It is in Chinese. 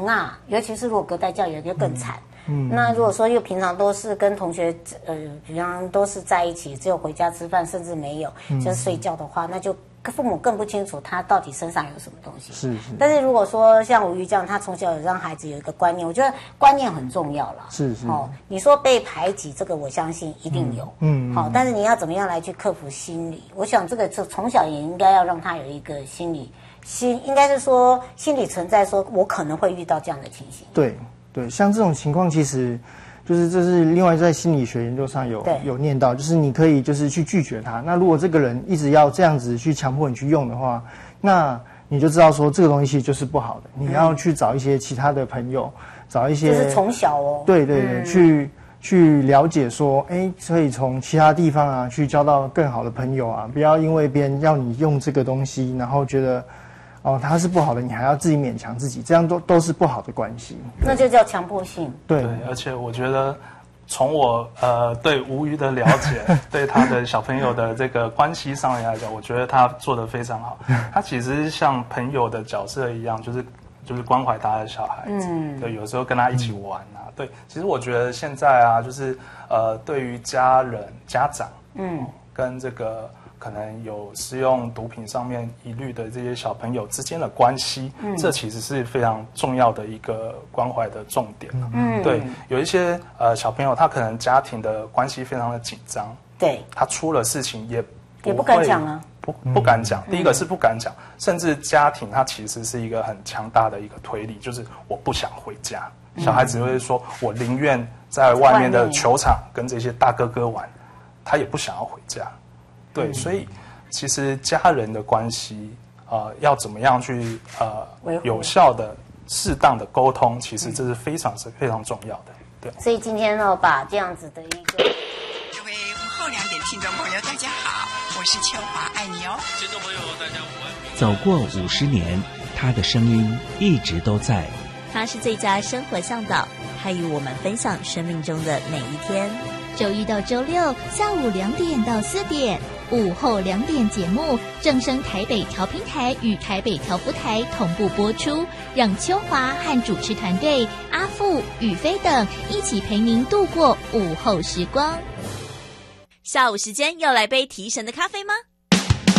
啊，尤其是如果隔代教育就更惨。那如果说又平常都是跟同学平常都是在一起，只有回家吃饭，甚至没有就是睡觉的话，那就父母更不清楚他到底身上有什么东西。是。但是如果说像吴瑜这样，他从小有让孩子有一个观念，我觉得观念很重要啦。是。你说被排挤这个，我相信一定有。但是你要怎么样来去克服心理？我想这个从小也应该要让他有一个应该是说心理存在，说我可能会遇到这样的情形。 对，像这种情况，其实就是这是另外在心理学研究上有念到，就是你可以就是去拒绝他。那如果这个人一直要这样子去强迫你去用的话，那你就知道说这个东西其实就是不好的。你要去找一些其他的朋友，找一些就是从小哦， 对，去了解说，可以从其他地方啊去交到更好的朋友啊，不要因为别人要你用这个东西，然后觉得。它是不好的，你还要自己勉强自己，这样都是不好的关系。 那就叫强迫性。 对，而且我觉得从我对吴瑜的了解，对他的小朋友的这个关系上面来讲，我觉得他做得非常好。他其实像朋友的角色一样，就是关怀他的小孩子，对，有时候跟他一起玩啊。对，其实我觉得现在啊，就是对于家长，跟这个。可能有使用毒品上面疑虑的这些小朋友之间的关系，这其实是非常重要的一个关怀的重点。对，有一些小朋友他可能家庭的关系非常的紧张， 对， 他出了事情也不敢讲啊， 不敢讲。第一个是不敢讲，甚至家庭它其实是一个很强大的一个推力，就是我不想回家。小孩子会说，我宁愿在外面的球场跟这些大哥哥玩，他也不想要回家。对，所以其实家人的关系要怎么样去有效的、适当的沟通，其实这是非常重要的。对， 所以今天呢，把这样子的一个各位午后2点听众朋友，大家好，我是秋华，爱你哦。听众朋友，大家午安。 走过50年，他的声音一直都在。 他是最佳生活向导，他与我们分享生命中的每一天。 周一到周六下午2点到4点，午后2点节目正声台北调频台与台北调福台同步播出，让秋华和主持团队阿富、宇飞等一起陪您度过午后时光。 下午时间要来杯提神的咖啡吗？